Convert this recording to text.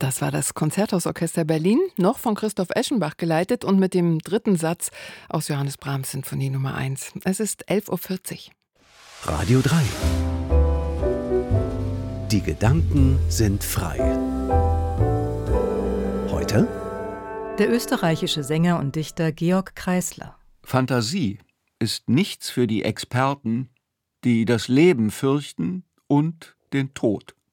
Das war das Konzerthausorchester Berlin, noch von Christoph Eschenbach geleitet und mit dem dritten Satz aus Johannes Brahms Sinfonie Nummer 1. Es ist 11:40 Uhr. Radio 3. Die Gedanken sind frei. Heute der österreichische Sänger und Dichter Georg Kreisler. Fantasie ist nichts für die Experten, die das Leben fürchten und den Tod.